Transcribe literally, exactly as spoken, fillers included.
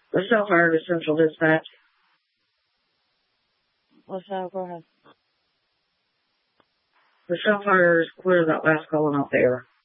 The Sapphire to Central Dispatch. What's that? Go ahead. The Sapphire is clear that last call went off the air.